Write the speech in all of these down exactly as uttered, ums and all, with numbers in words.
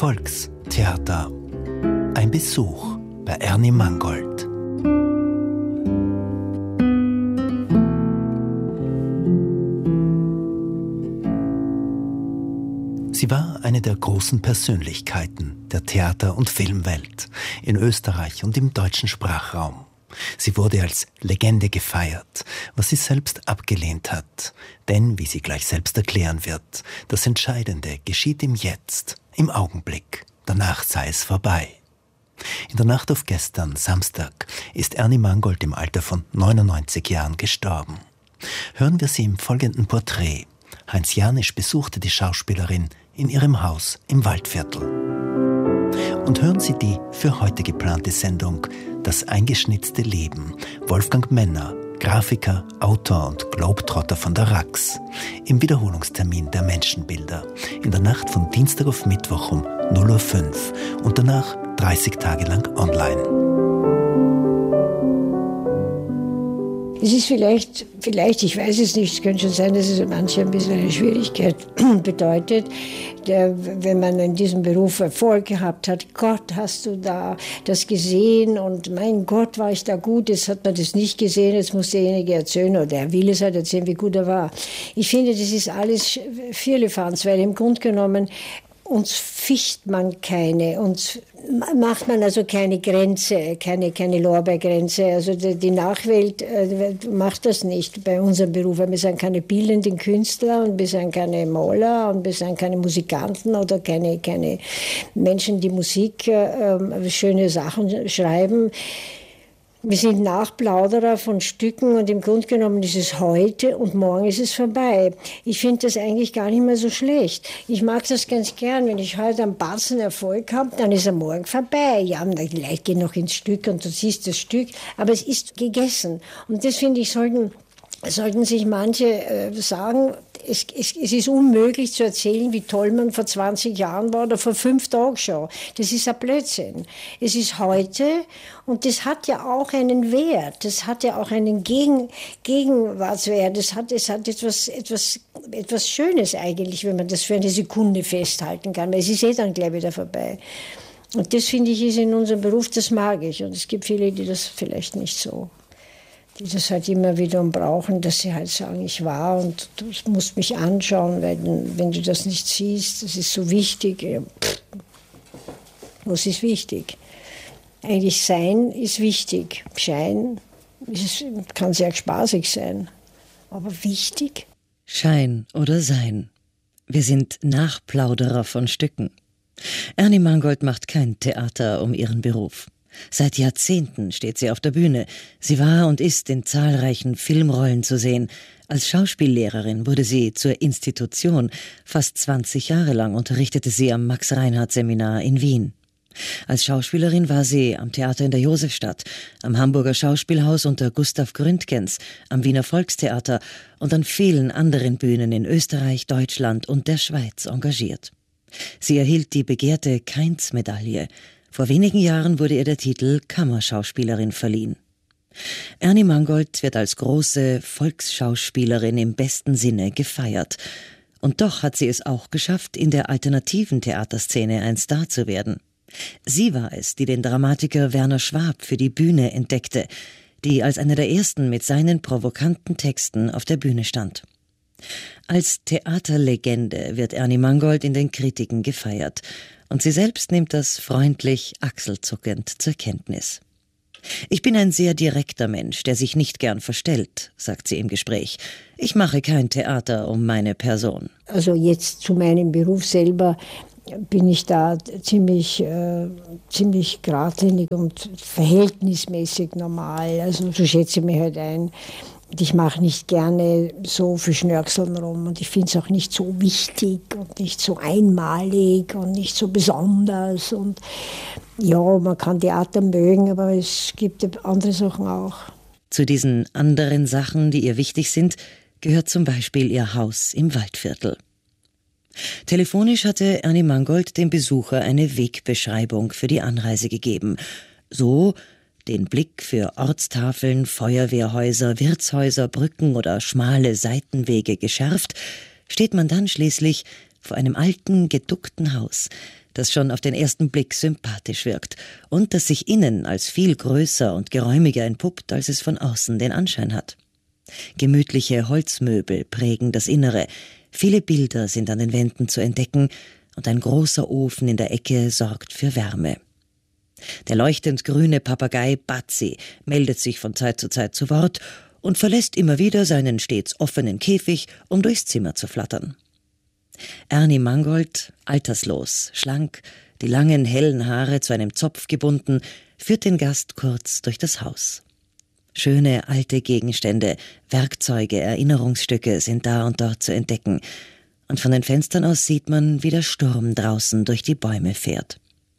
Volkstheater. Ein Besuch bei Ernie Mangold. Sie war eine der großen Persönlichkeiten der Theater- und Filmwelt in Österreich und im deutschen Sprachraum. Sie wurde als Legende gefeiert, was sie selbst abgelehnt hat. Denn, wie sie gleich selbst erklären wird, das Entscheidende geschieht im Jetzt, im Augenblick. Danach sei es vorbei. In der Nacht auf gestern, Samstag, ist Ernie Mangold im Alter von neunundneunzig Jahren gestorben. Hören wir sie im folgenden Porträt. Heinz Janisch besuchte die Schauspielerin in ihrem Haus im Waldviertel. Und hören Sie die für heute geplante Sendung Das eingeschnitzte Leben. Wolfgang Menner, Grafiker, Autor und Globetrotter von der Rax. Im Wiederholungstermin der Menschenbilder. In der Nacht von Dienstag auf Mittwoch um null Uhr fünf und danach dreißig Tage lang online. Es ist vielleicht, vielleicht, ich weiß es nicht, es könnte schon sein, dass es manche ein bisschen eine Schwierigkeit bedeutet, der, wenn man in diesem Beruf Erfolg gehabt hat. Gott, hast du da das gesehen? Und mein Gott, war ich da gut? Jetzt hat man das nicht gesehen, jetzt muss derjenige erzählen oder er will es halt erzählen, wie gut er war. Ich finde, das ist alles Firlefanz, weil im Grunde genommen uns ficht man keine, uns macht man also keine Grenze, keine, keine Lorbeergrenze. Also die, die Nachwelt äh, macht das nicht bei unserem Beruf. Wir sind keine bildenden Künstler und wir sind keine Maler und wir sind keine Musikanten oder keine, keine Menschen, die Musik, äh, schöne Sachen schreiben. Wir sind Nachplauderer von Stücken und im Grunde genommen ist es heute und morgen ist es vorbei. Ich finde das eigentlich gar nicht mehr so schlecht. Ich mag das ganz gern, wenn ich heute einen Batzen Erfolg habe, dann ist er morgen vorbei. Ja, vielleicht geht noch ins Stück und du siehst das Stück, aber es ist gegessen. Und das finde ich, sollten, sollten sich manche äh, sagen, Es, es, es ist unmöglich zu erzählen, wie toll man vor zwanzig Jahren war oder vor fünf Tagen schon. Das ist ein Blödsinn. Es ist heute und das hat ja auch einen Wert. Das hat ja auch einen Gegen, Gegenwartswert. Das hat, es hat etwas, etwas, etwas Schönes eigentlich, wenn man das für eine Sekunde festhalten kann. Weil es ist eh dann gleich wieder vorbei. Und das finde ich ist in unserem Beruf, das mag ich. Und es gibt viele, die das vielleicht nicht so, die das halt immer wieder brauchen, dass sie halt sagen, ich war und du musst mich anschauen, weil wenn du das nicht siehst, das ist so wichtig. Ja, was ist wichtig? Eigentlich Sein ist wichtig. Schein ist, kann sehr spaßig sein, aber wichtig. Schein oder Sein. Wir sind Nachplauderer von Stücken. Ernie Mangold macht kein Theater um ihren Beruf. Seit Jahrzehnten steht sie auf der Bühne. Sie war und ist in zahlreichen Filmrollen zu sehen. Als Schauspiellehrerin wurde sie zur Institution. Fast zwanzig Jahre lang unterrichtete sie am Max-Reinhardt-Seminar in Wien. Als Schauspielerin war sie am Theater in der Josefstadt, am Hamburger Schauspielhaus unter Gustav Gründgens, am Wiener Volkstheater und an vielen anderen Bühnen in Österreich, Deutschland und der Schweiz engagiert. Sie erhielt die begehrte Kainz-Medaille. Vor wenigen Jahren wurde ihr der Titel Kammerschauspielerin verliehen. Ernie Mangold wird als große Volksschauspielerin im besten Sinne gefeiert. Und doch hat sie es auch geschafft, in der alternativen Theaterszene ein Star zu werden. Sie war es, die den Dramatiker Werner Schwab für die Bühne entdeckte, die als einer der ersten mit seinen provokanten Texten auf der Bühne stand. Als Theaterlegende wird Ernie Mangold in den Kritiken gefeiert. Und sie selbst nimmt das freundlich, achselzuckend zur Kenntnis. Ich bin ein sehr direkter Mensch, der sich nicht gern verstellt, sagt sie im Gespräch. Ich mache kein Theater um meine Person. Also jetzt zu meinem Beruf selber bin ich da ziemlich, äh, ziemlich geradlinig und verhältnismäßig normal. Also so schätze ich mich halt ein. Ich mache nicht gerne so viel Schnörkeln rum und ich finde es auch nicht so wichtig und nicht so einmalig und nicht so besonders. Und ja, man kann Theater mögen, aber es gibt andere Sachen auch. Zu diesen anderen Sachen, die ihr wichtig sind, gehört zum Beispiel ihr Haus im Waldviertel. Telefonisch hatte Ernie Mangold dem Besucher eine Wegbeschreibung für die Anreise gegeben. So den Blick für Ortstafeln, Feuerwehrhäuser, Wirtshäuser, Brücken oder schmale Seitenwege geschärft, steht man dann schließlich vor einem alten, geduckten Haus, das schon auf den ersten Blick sympathisch wirkt und das sich innen als viel größer und geräumiger entpuppt, als es von außen den Anschein hat. Gemütliche Holzmöbel prägen das Innere, viele Bilder sind an den Wänden zu entdecken und ein großer Ofen in der Ecke sorgt für Wärme. Der leuchtend grüne Papagei Bazzi meldet sich von Zeit zu Zeit zu Wort und verlässt immer wieder seinen stets offenen Käfig, um durchs Zimmer zu flattern. Ernie Mangold, alterslos, schlank, die langen hellen Haare zu einem Zopf gebunden, führt den Gast kurz durch das Haus. Schöne alte Gegenstände, Werkzeuge, Erinnerungsstücke sind da und dort zu entdecken, und von den Fenstern aus sieht man, wie der Sturm draußen durch die Bäume fährt.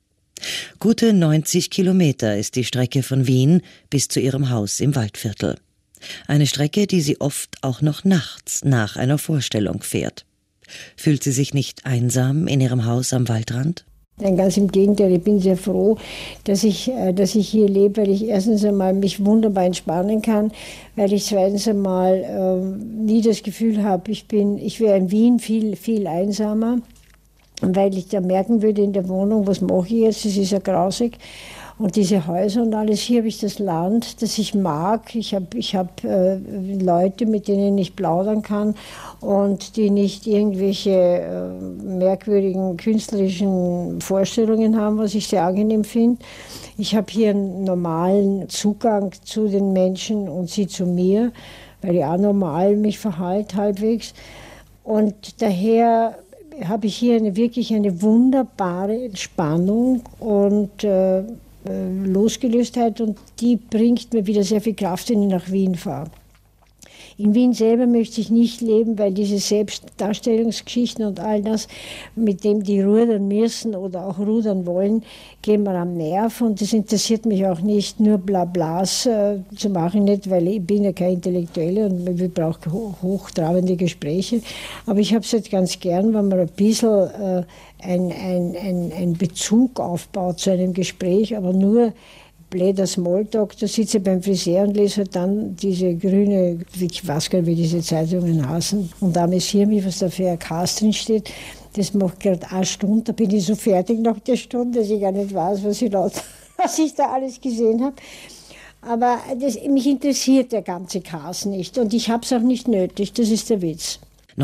Gute neunzig Kilometer ist die Strecke von Wien bis zu ihrem Haus im Waldviertel. Eine Strecke, die sie oft auch noch nachts nach einer Vorstellung fährt. Fühlt sie sich nicht einsam in ihrem Haus am Waldrand? Nein, ganz im Gegenteil, ich bin sehr froh, dass ich, dass ich hier lebe, weil ich erstens einmal mich wunderbar entspannen kann, weil ich zweitens einmal äh, nie das Gefühl habe, ich bin, ich wäre in Wien viel, viel einsamer, weil ich da merken würde in der Wohnung, was mache ich jetzt, das ist ja grausig. Und diese Häuser und alles, hier habe ich das Land, das ich mag. Ich habe ich hab, äh, Leute, mit denen ich plaudern kann und die nicht irgendwelche äh, merkwürdigen künstlerischen Vorstellungen haben, was ich sehr angenehm finde. Ich habe hier einen normalen Zugang zu den Menschen und sie zu mir, weil ich auch normal mich verhalte halbwegs. Und daher habe ich hier eine, wirklich eine wunderbare Entspannung und äh, Losgelöstheit, und die bringt mir wieder sehr viel Kraft, wenn ich nach Wien fahre. In Wien selber möchte ich nicht leben, weil diese Selbstdarstellungsgeschichten und all das, mit dem die rudern müssen oder auch rudern wollen, gehen mir am Nerv, und das interessiert mich auch nicht, nur Blablas äh, zu machen, nicht, weil ich bin ja keine Intellektuelle und wir brauchen ho- hochtrabende Gespräche, aber ich habe es halt ganz gern, wenn man ein bisschen äh, ein, ein, ein, ein Bezug aufbaut zu einem Gespräch, aber nur bläder Smalltalk, da sitze ich beim Friseur und lese halt dann diese grüne, ich weiß gar nicht, wie diese Zeitungen heißen, und amüsiere mich, was da für ein Cast drin steht. Das macht gerade eine Stunde, da bin ich so fertig nach der Stunde, dass ich gar nicht weiß, was ich, laut, was ich da alles gesehen habe. Aber das, mich interessiert der ganze Cast nicht, und ich habe es auch nicht nötig, das ist der Witz.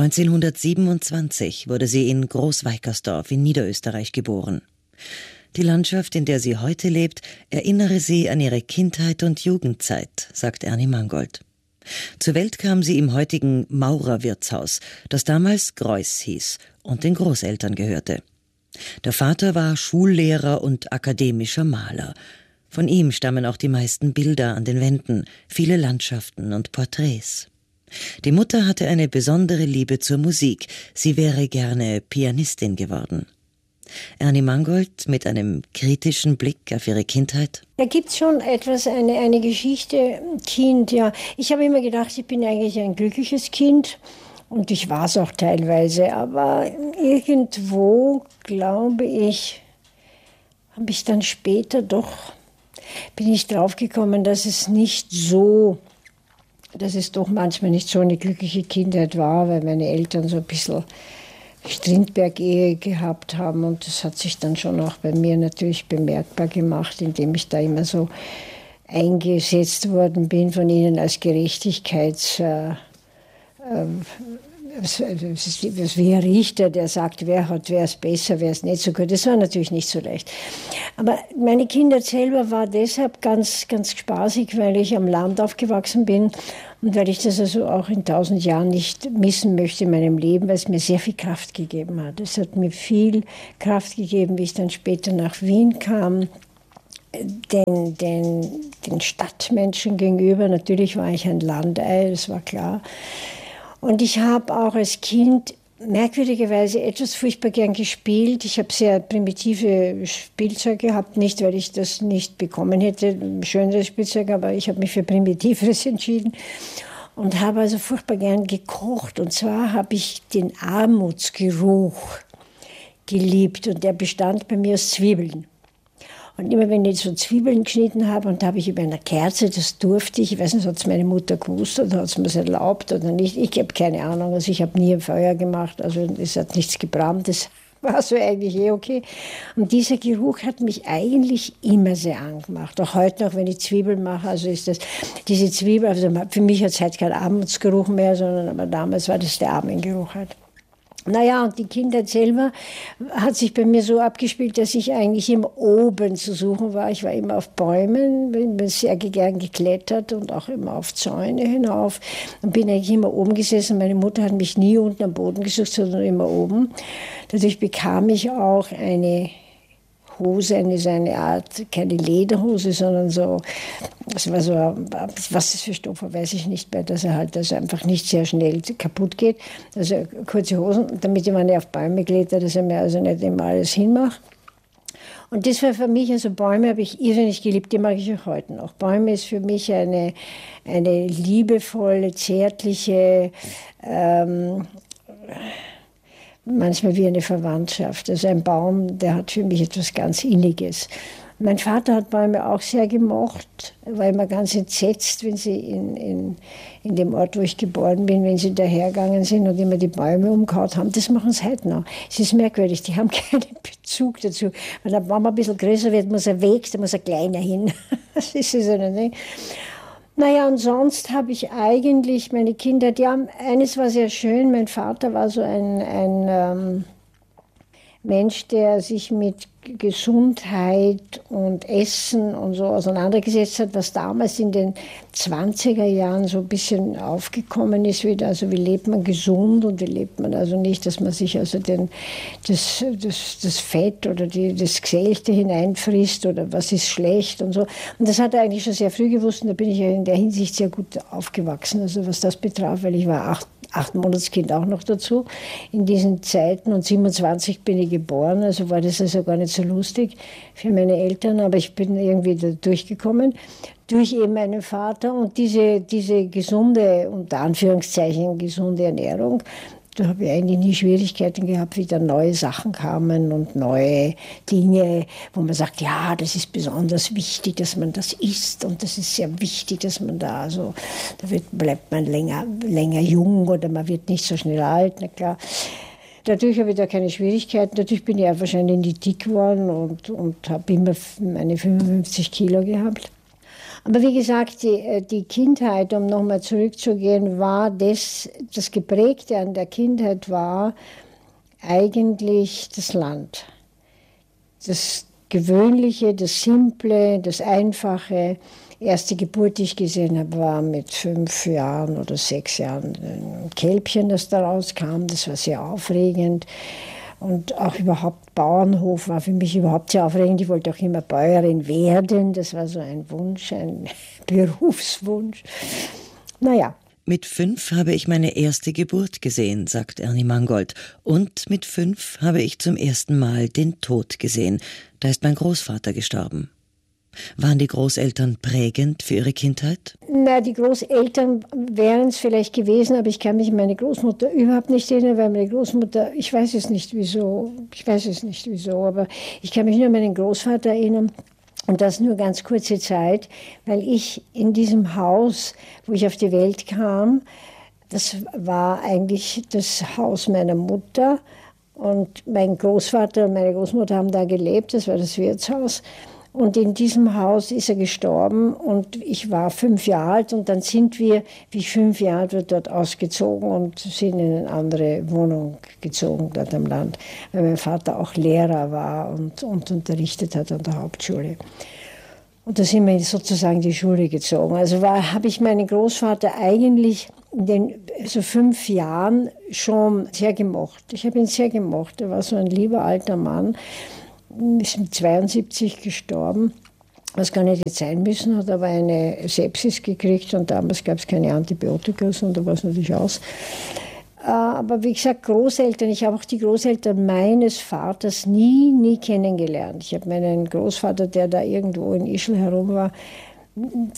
neunzehnhundertsiebenundzwanzig wurde sie in Großweikersdorf in Niederösterreich geboren. Die Landschaft, in der sie heute lebt, erinnere sie an ihre Kindheit und Jugendzeit, sagt Ernie Mangold. Zur Welt kam sie im heutigen Maurerwirtshaus, das damals Greuß hieß und den Großeltern gehörte. Der Vater war Schullehrer und akademischer Maler. Von ihm stammen auch die meisten Bilder an den Wänden, viele Landschaften und Porträts. Die Mutter hatte eine besondere Liebe zur Musik, sie wäre gerne Pianistin geworden. Ernie Mangold mit einem kritischen Blick auf ihre Kindheit? Da gibt es schon etwas, eine, eine Geschichte, Kind, ja. Ich habe immer gedacht, ich bin eigentlich ein glückliches Kind, und ich war es auch teilweise, aber irgendwo, glaube ich, habe ich dann später doch, bin ich draufgekommen, dass es nicht so, dass es doch manchmal nicht so eine glückliche Kindheit war, weil meine Eltern so ein bisschen Strindberg-Ehe gehabt haben, und das hat sich dann schon auch bei mir natürlich bemerkbar gemacht, indem ich da immer so eingesetzt worden bin von ihnen als Gerechtigkeits... Äh, äh, was, was, wie ein Richter, der sagt, wer hat, wer ist besser, wer ist nicht so gut. Das war natürlich nicht so leicht. Aber meine Kindheit selber war deshalb ganz, ganz spaßig, weil ich am Land aufgewachsen bin und weil ich das also auch in tausend Jahren nicht missen möchte in meinem Leben, weil es mir sehr viel Kraft gegeben hat. Es hat mir viel Kraft gegeben, wie ich dann später nach Wien kam, den, den, den Stadtmenschen gegenüber. Natürlich war ich ein Landei, das war klar. Und ich habe auch als Kind merkwürdigerweise etwas furchtbar gern gespielt. Ich habe sehr primitive Spielzeug gehabt, nicht weil ich das nicht bekommen hätte, schöneres Spielzeug, aber ich habe mich für Primitiveres entschieden und habe also furchtbar gern gekocht. Und zwar habe ich den Armutsgeruch geliebt, und der bestand bei mir aus Zwiebeln. Und immer wenn ich so Zwiebeln geschnitten habe, und da habe ich über einer Kerze, das durfte ich, ich weiß nicht, hat es meine Mutter gewusst oder hat es mir erlaubt oder nicht, ich habe keine Ahnung, also ich habe nie ein Feuer gemacht, also es hat nichts gebrannt, das war so eigentlich eh okay. Und dieser Geruch hat mich eigentlich immer sehr angemacht. Auch heute noch, wenn ich Zwiebeln mache, also ist das, diese Zwiebel, also für mich hat es halt keinen Abendsgeruch mehr, sondern aber damals war das der Abendgeruch halt. Naja, und die Kindheit selber hat sich bei mir so abgespielt, dass ich eigentlich immer oben zu suchen war. Ich war immer auf Bäumen, bin sehr gern geklettert und auch immer auf Zäune hinauf und bin eigentlich immer oben gesessen. Meine Mutter hat mich nie unten am Boden gesucht, sondern immer oben. Dadurch bekam ich auch eine Hose, eine, so eine Art, keine Lederhose, sondern so, das war so, was das für Stoff war, weiß ich nicht mehr, dass er halt also einfach nicht sehr schnell kaputt geht. Also kurze Hosen, damit ich meine auf Bäume kletter, dass er mir also nicht immer alles hinmacht. Und das war für mich, also Bäume habe ich irrsinnig geliebt, die mag ich auch heute noch. Bäume ist für mich eine, eine liebevolle, zärtliche, ähm, manchmal wie eine Verwandtschaft. Also ein Baum, der hat für mich etwas ganz Inniges. Mein Vater hat Bäume auch sehr gemocht, war immer ganz entsetzt, wenn sie in, in, in dem Ort, wo ich geboren bin, wenn sie dahergegangen sind und immer die Bäume umgehauen haben. Das machen sie heute noch. Es ist merkwürdig, die haben keinen Bezug dazu. Wenn der Baum ein bisschen größer wird, muss er weg, dann muss er kleiner hin. Das ist so ein Ding. Naja, und sonst habe ich eigentlich meine Kindheit, ja, eines war sehr schön, mein Vater war so ein, ein ähm, Mensch, der sich mit Gesundheit und Essen und so auseinandergesetzt hat, was damals in den zwanziger Jahren so ein bisschen aufgekommen ist wieder. Also wie lebt man gesund und wie lebt man also nicht, dass man sich also den, das, das, das Fett oder die, das Gesächte hineinfrisst oder was ist schlecht und so. Und das hat er eigentlich schon sehr früh gewusst und da bin ich ja in der Hinsicht sehr gut aufgewachsen, also was das betraf, weil ich war acht, acht Monatskind auch noch dazu in diesen Zeiten und siebenundzwanzig bin ich geboren, also war das also gar nicht so lustig für meine Eltern, aber ich bin irgendwie da durchgekommen, durch eben meinen Vater und diese, diese gesunde, unter Anführungszeichen gesunde Ernährung, da habe ich eigentlich nie Schwierigkeiten gehabt, wie dann neue Sachen kamen und neue Dinge, wo man sagt, ja, das ist besonders wichtig, dass man das isst und das ist sehr wichtig, dass man da, also, da wird, bleibt man länger, länger jung oder man wird nicht so schnell alt, na klar. Dadurch habe ich da keine Schwierigkeiten. Dadurch bin ich auch wahrscheinlich nicht dick geworden und, und habe immer meine fünfundfünfzig Kilo gehabt. Aber wie gesagt, die, die Kindheit, um nochmal zurückzugehen, war das, das Geprägte an der Kindheit war eigentlich das Land. Das Gewöhnliche, das Simple, das Einfache. Die erste Geburt, die ich gesehen habe, war mit fünf Jahren oder sechs Jahren ein Kälbchen, das da rauskam. Das war sehr aufregend. Und auch überhaupt Bauernhof war für mich überhaupt sehr aufregend. Ich wollte auch immer Bäuerin werden. Das war so ein Wunsch, ein Berufswunsch. Naja. Mit fünf habe ich meine erste Geburt gesehen, sagt Ernie Mangold. Und mit fünf habe ich zum ersten Mal den Tod gesehen. Da ist mein Großvater gestorben. Waren die Großeltern prägend für Ihre Kindheit? Na, die Großeltern wären es vielleicht gewesen, aber ich kann mich an meine Großmutter überhaupt nicht erinnern, weil meine Großmutter, ich weiß es nicht wieso, ich weiß es nicht wieso, aber ich kann mich nur an meinen Großvater erinnern. Und das nur ganz kurze Zeit, weil ich in diesem Haus, wo ich auf die Welt kam, das war eigentlich das Haus meiner Mutter. Und mein Großvater und meine Großmutter haben da gelebt, das war das Wirtshaus. Und in diesem Haus ist er gestorben und ich war fünf Jahre alt und dann sind wir, wie ich fünf Jahre alt war, dort ausgezogen und sind in eine andere Wohnung gezogen dort am Land, weil mein Vater auch Lehrer war und, und unterrichtet hat an der Hauptschule. Und da sind wir sozusagen die Schule gezogen. Also habe ich meinen Großvater eigentlich in den so fünf Jahren schon sehr gemocht. Ich habe ihn sehr gemocht. Er war so ein lieber alter Mann. Ist mit zweiundsiebzig gestorben, was gar nicht jetzt sein müssen, hat aber eine Sepsis gekriegt und damals gab es keine Antibiotika und da war es natürlich aus. Aber wie gesagt, Großeltern, ich habe auch die Großeltern meines Vaters nie, nie kennengelernt. Ich habe meinen Großvater, der da irgendwo in Ischl herum war,